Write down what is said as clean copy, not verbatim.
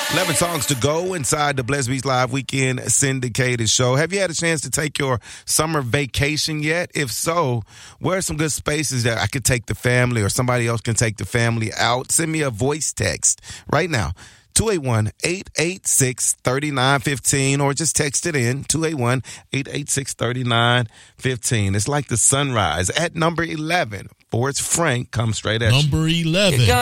11 songs to go inside the Bless Beats Live Weekend syndicated show. Have you had a chance to take your summer vacation yet? If so, where are some good spaces that I could take the family or somebody else can take the family out? Send me a voice text right now. 281-886-3915 or just text it in 281-886-3915. It's like the sunrise at number 11. Forrest Frank comes straight at you. Number 11.